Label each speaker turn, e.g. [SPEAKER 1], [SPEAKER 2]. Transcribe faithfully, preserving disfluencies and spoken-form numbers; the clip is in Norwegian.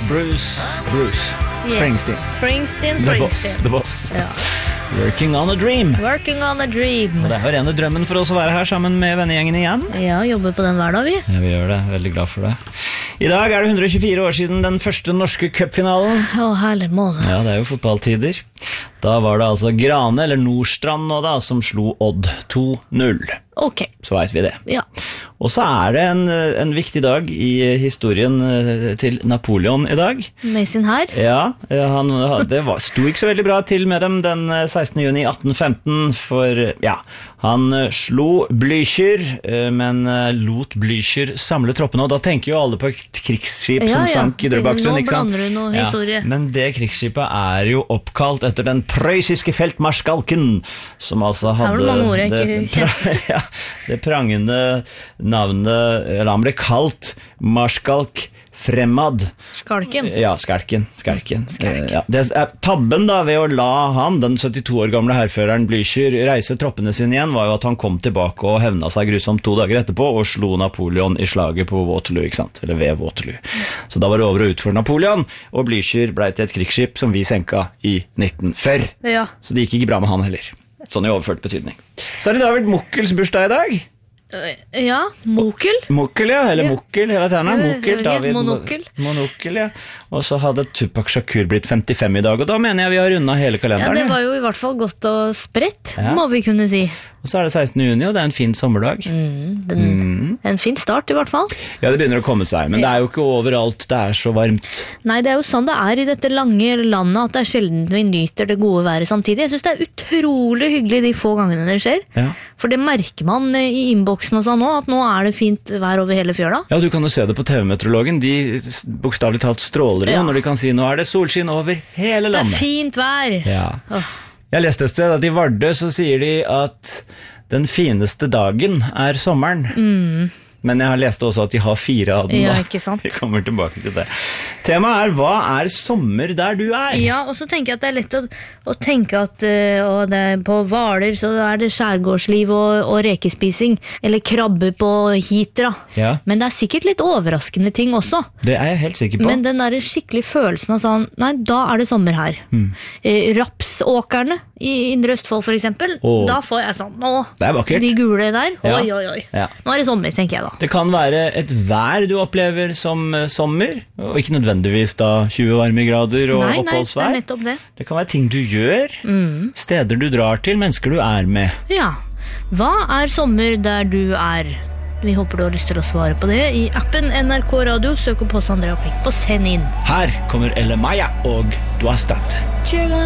[SPEAKER 1] Bruce, Bruce Springsteen.
[SPEAKER 2] Yeah. Springsteen,
[SPEAKER 1] The boss,
[SPEAKER 2] Springsteen.
[SPEAKER 1] the boss.
[SPEAKER 2] Ja.
[SPEAKER 1] Working on a dream.
[SPEAKER 2] Working on a dream.
[SPEAKER 1] Og det er jo rene drømmen for oss å være her sammen med vennegjengen igjen.
[SPEAKER 2] Ja, jobber på den hver dag, vi.
[SPEAKER 1] Ja, vi gjør det. Veldig glad for det. I dag er det hundre og tjuefire år siden den første norske cupfinalen.
[SPEAKER 2] Å, herlig måned.
[SPEAKER 1] Ja, det er jo fotballtider. Da var det altså Grane, eller Nordstrand nå da, som slo Odd to null.
[SPEAKER 2] Ok.
[SPEAKER 1] Så vet vi det.
[SPEAKER 2] Ja.
[SPEAKER 1] Og så er det en, en viktig dag i historien til Napoleon i dag.
[SPEAKER 2] Med sin her.
[SPEAKER 1] Ja, han, det var, sto ikke så veldig bra til med dem den sekstende juni atten femten, for ja, han slo Blücher, men lot Blücher samle troppene, og da tenker jo alle på et krigsskip
[SPEAKER 2] Ja,
[SPEAKER 1] som
[SPEAKER 2] ja.
[SPEAKER 1] sank i Drøbaksund, ikke sant?
[SPEAKER 2] Nå blander du noe historie.
[SPEAKER 1] Ja, men det krigsskipet er jo oppkalt etter den prøysiske feltmarskalken, som altså hadde
[SPEAKER 2] Her var det mange ord jeg
[SPEAKER 1] det,
[SPEAKER 2] ikke kjente.
[SPEAKER 1] ja, det prangende navnet, eller han ble kalt Marskalk Fremad.
[SPEAKER 2] Skalken.
[SPEAKER 1] Ja, skalken, skalken.
[SPEAKER 2] Skalken.
[SPEAKER 1] Ja, det er tabben da ved å la han, den syttito år gamle herføreren Blücher, reise troppene sine igjen, var jo at han kom tilbake og hevna seg grusomt to dager etterpå og slo Napoleon i slaget på Waterloo, ikke sant? Eller ved Waterloo. Så da var det over og ut for Napoleon, og Blücher ble til et krigsskip som vi senka i nitten før.
[SPEAKER 2] Ja.
[SPEAKER 1] Så det gikk ikke bra med han heller. Sånn i overført betydning. Så er det David Muckels bursdag i dag.
[SPEAKER 2] Ja, Mokel.
[SPEAKER 1] Mokkel, ja, eller
[SPEAKER 2] Ja.
[SPEAKER 1] Mokkel, jeg vet henne.
[SPEAKER 2] Ja,
[SPEAKER 1] Mokkel,
[SPEAKER 2] ja,
[SPEAKER 1] David
[SPEAKER 2] Monokkel.
[SPEAKER 1] Monokkel, ja. Og så hadde Tupac Shakur blitt femtifem i dag, og da mener jeg vi har rundet hele
[SPEAKER 2] Ja,
[SPEAKER 1] kalenderen.
[SPEAKER 2] det var jo i hvert fall godt og spredt,
[SPEAKER 1] Ja.
[SPEAKER 2] må vi kunne si.
[SPEAKER 1] Og så er det sekstende juni, og det er en fin sommerdag.
[SPEAKER 2] Mm, den, En fin start i hvert fall.
[SPEAKER 1] Ja, det begynner å komme seg, men det er jo ikke overalt det er så varmt.
[SPEAKER 2] Nei, det er jo sånn det er i dette lange landet, at det er sjelden vi nyter det gode været samtidig. Jeg synes det er utrolig hyggelig de få gangene det skjer.
[SPEAKER 1] Ja.
[SPEAKER 2] For det merker man i innboksen og sånn nå, at nå er det fint vær over hele fjøla.
[SPEAKER 1] Ja, du kan jo se det på T V-meteorologen. De bokstavelig talt stråler jo
[SPEAKER 2] Ja.
[SPEAKER 1] når de kan si nå er det solskinn over hele
[SPEAKER 2] Det er
[SPEAKER 1] landet.
[SPEAKER 2] fint vær.
[SPEAKER 1] Ja.
[SPEAKER 2] Åh.
[SPEAKER 1] Jeg leste et sted at i Vardø så sier de at den fineste dagen er sommeren.
[SPEAKER 2] Mm.
[SPEAKER 1] Men jeg har lest også at de har fire av den.
[SPEAKER 2] Ja,
[SPEAKER 1] da.
[SPEAKER 2] ikke sant?
[SPEAKER 1] Vi kommer tilbake til det. Temaet er hva er sommer der du er?
[SPEAKER 2] Ja, og så tenker jeg at det er lett å, å tenke at uh, og det er på Hvaler så er det skjærgårdsliv og, og rekespising, eller krabbe på Hitra.
[SPEAKER 1] Ja.
[SPEAKER 2] Men det er sikkert litt overraskende ting også.
[SPEAKER 1] Det er jeg helt sikker på.
[SPEAKER 2] Men den der skikkelig følelsen av sånn, nei, da er det sommer her.
[SPEAKER 1] Mm.
[SPEAKER 2] Eh, rapsåkerne i Indre Østfold for eksempel,
[SPEAKER 1] Åh.
[SPEAKER 2] da får jeg sånn, nå,
[SPEAKER 1] Det er vakkert.
[SPEAKER 2] de gule der,
[SPEAKER 1] Ja.
[SPEAKER 2] oi, oi, oi.
[SPEAKER 1] Ja.
[SPEAKER 2] Nå er det sommer, tenker jeg da.
[SPEAKER 1] Det kan være et vær du opplever som eh, sommer, og ikke nødvendigvis da tjue varmegrader og
[SPEAKER 2] Nei, nei, det
[SPEAKER 1] oppholdsvær.
[SPEAKER 2] er nettopp det.
[SPEAKER 1] Det kan være ting du gjør,
[SPEAKER 2] Mm.
[SPEAKER 1] steder du drar til, mennesker du er med.
[SPEAKER 2] Ja, hva er sommer der du er? Vi håper du har lyst til å svare på det i appen N R K Radio. Søk opp hos Andrea og klikk på send inn.
[SPEAKER 1] Her kommer Elle Maya og Du har stått.